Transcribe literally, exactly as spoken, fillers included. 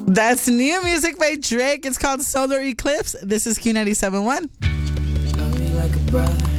That's new music by Drake. It's called Solar Eclipse. This is Q ninety-seven point one. Love me like a brother.